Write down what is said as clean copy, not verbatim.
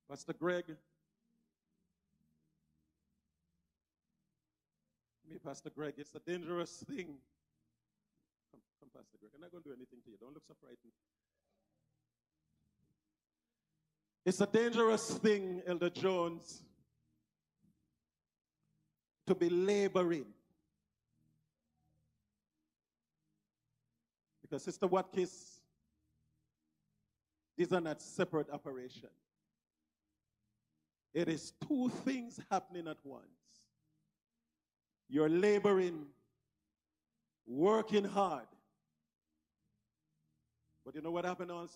Pastor Greg. Pastor Greg, it's a dangerous thing. Come, Pastor Greg. I'm not going to do anything to you. Don't look so frightened. It's a dangerous thing, Elder Jones, to be laboring. Because Sister Watkins, these are not separate operations. It is two things happening at once. You're laboring, working hard. But you know what happened also?